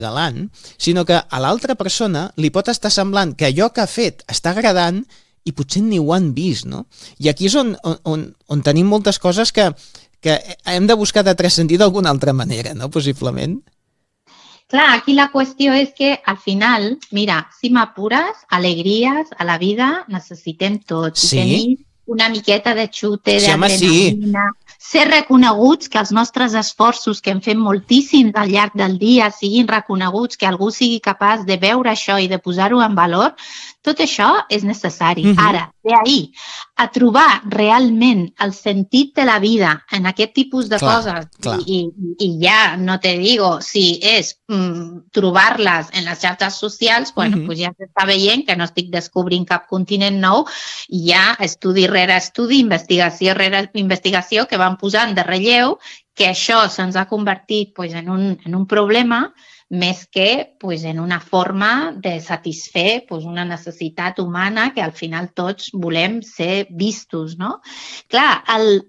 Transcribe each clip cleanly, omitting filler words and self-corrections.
galant, sinó que a l'altra persona li pot estar semblant que allò que ha fet està agradant i potser ni ho han vist, no? I aquí és on tenim moltes coses que hem de buscar de transcendir d'alguna altra manera, no? Possiblement. Clar, aquí la qüestió és que al final, mira, si m'apures, alegries a la vida necessitem tots. Sí? I tenir una miqueta de xute, Sí, home, d'adrenalina, ser reconeguts, que els nostres esforços que hem fet moltíssims al llarg del dia siguin reconeguts, que algú sigui capaç de veure això i de posar-ho en valor, tot això és necessari. Ara, d'ahir a trobar realment el sentit de la vida en aquest tipus de coses, i ja no te digo si és trobar-les en les xarxes socials, bueno, pues ja s'està veient que no estic descobrint cap continent nou, i hi ha estudi rere estudi, investigació rere investigació que van posant de relleu que això se'ns ha convertit pues, en un problema més que pues, en una forma de satisfer pues, una necessitat humana que al final tots volem ser vistos, no? Clar,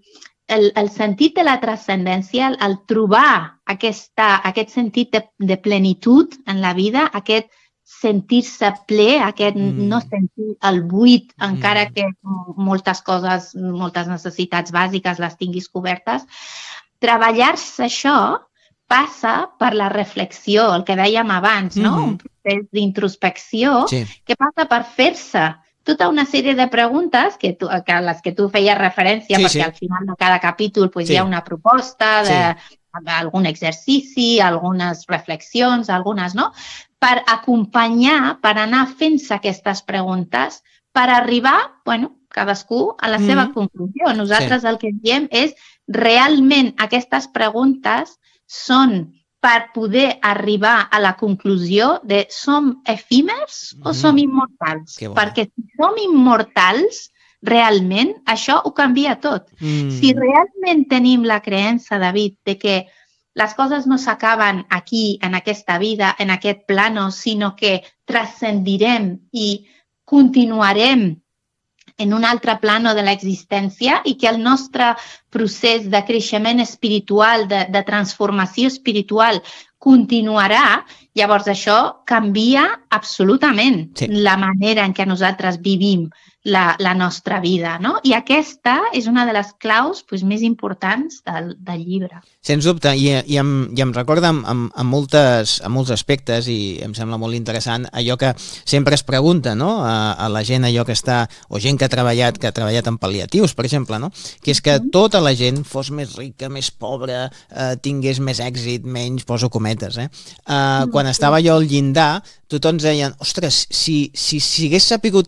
el sentit de la transcendència, el trobar aquest sentit de plenitud en la vida, aquest sentir-se ple, aquest no sentir el buit, encara que moltes coses, moltes necessitats bàsiques les tinguis cobertes, treballar-se això passa per la reflexió, el que dèiem abans, no? Un procés d'introspecció que passa per fer-se tota una sèrie de preguntes a les que tu feies referència, perquè al final de cada capítol hi ha una proposta d'algun exercici, algunes reflexions, algunes no, per acompanyar, per anar fent-se aquestes preguntes, per arribar, bueno, cadascú a la seva conclusió. Nosaltres el que diem és realment aquestes preguntes són per poder arribar a la conclusió de som efímers o som immortals? Perquè si som immortals, realment això ho canvia tot. Si realment tenim la creença, David, de que les coses no s'acaben aquí, en aquesta vida, en aquest plano, sinó que transcendirem i continuarem en un altre plano de l'existència i que el nostre procés de creixement espiritual, de transformació espiritual, continuarà, llavors això canvia absolutament la manera en què nosaltres vivim la nostra vida, no? I aquesta és una de les claus més importants del llibre. Sens dubte, i em recorda en molts aspectes, i em sembla molt interessant, allò que sempre es pregunta, no?, a la gent allò que està, o gent que ha treballat en pal·liatius, per exemple, no?, que és que tota la gent fos més rica, més pobra, tingués més èxit, menys, poso cometes, quan estava jo al llindar, tothom deien, ostres, si hagués sapigut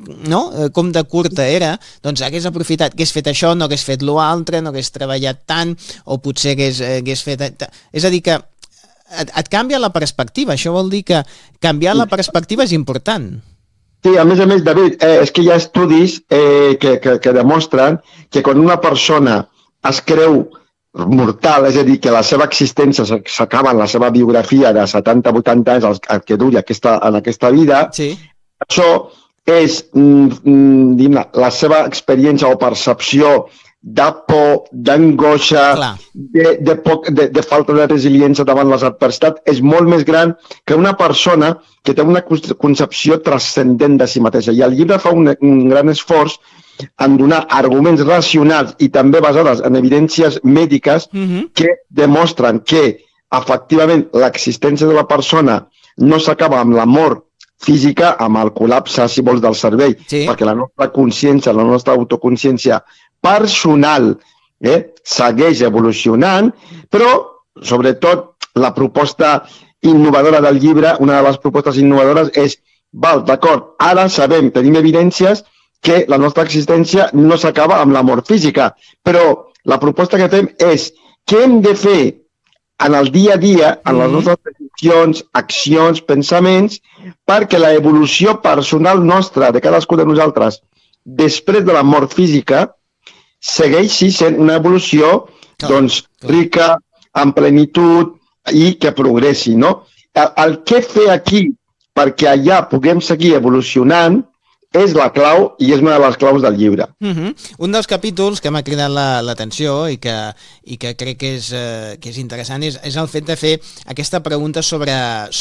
com de curta era, doncs hagués aprofitat, hagués fet això, no hagués fet l'altre, no hagués treballat tant, o potser hagués fet... És a dir, que et canvia la perspectiva. Això vol dir que canviar la perspectiva és important. Sí, a més, David, és que hi ha estudis que demostren que quan una persona es creu mortal, és a dir, que la seva existència s'acaba en la seva biografia de 70-80 anys, el que duri en aquesta vida, això és la seva experiència o percepció de por, d'angoixa, de falta de resiliència davant les adversitats, és molt més gran que una persona que té una concepció transcendent de si mateixa. I el llibre fa un gran esforç en donar arguments racionals i també basades en evidències mèdiques que demostren que, efectivament, l'existència de la persona no s'acaba amb la mort física, amb el col·lapse, si vols, del cervell, perquè la nostra consciència, la nostra autoconsciència personal segueix evolucionant, però, sobretot, la proposta innovadora del llibre, una de les propostes innovadores és, d'acord, ara sabem, tenim evidències que la nostra existència no s'acaba amb la mort física, però la proposta que fem és què hem de fer en el dia a dia, en les nostres decisions, accions, pensaments, perquè l'evolució personal nostra, de cadascú de nosaltres, després de la mort física, segueixi sent una evolució rica, en plenitud i que progressi, no? El què fer aquí perquè allà puguem seguir evolucionant és la clau i és una de les claus del llibre. Un dels capítols que m'ha cridat l'atenció i que crec que és interessant és el fet de fer aquesta pregunta sobre